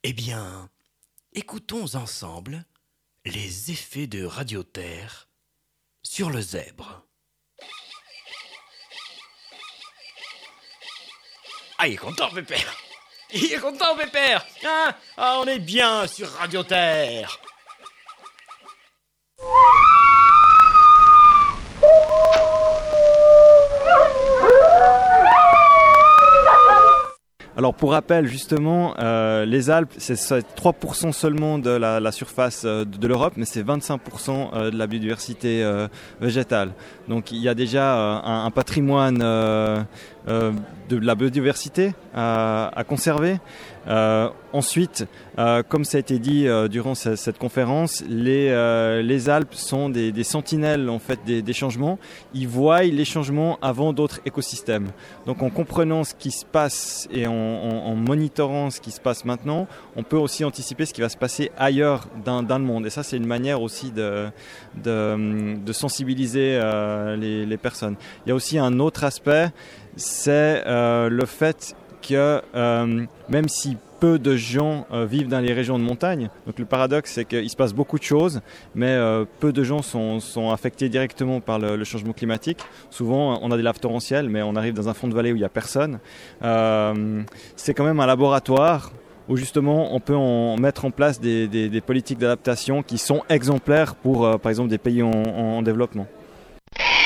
Eh bien, écoutons ensemble les effets de radioterre sur le zèbre. Ah, il est content, Pépère. Il est content, Pépère. Hein? Ah, on est bien sur radioterre. Alors pour rappel justement, les Alpes c'est 3% seulement de la surface de l'Europe, mais c'est 25% de la biodiversité végétale. Donc il y a déjà un patrimoine de la biodiversité à conserver. Ensuite, comme ça a été dit durant cette conférence, les Alpes sont des sentinelles en fait des changements. Ils voient les changements avant d'autres écosystèmes. Donc en comprenant ce qui se passe et en monitorant ce qui se passe maintenant, on peut aussi anticiper ce qui va se passer ailleurs dans le monde. Et ça, c'est une manière aussi de sensibiliser les personnes. Il y a aussi un autre aspect, c'est le fait que même si peu de gens vivent dans les régions de montagne, donc le paradoxe c'est qu'il se passe beaucoup de choses, mais peu de gens sont affectés directement par le changement climatique. Souvent on a des laves torrentielles, mais on arrive dans un fond de vallée où il n'y a personne. C'est quand même un laboratoire où justement on peut mettre en place des politiques d'adaptation qui sont exemplaires pour par exemple des pays en développement.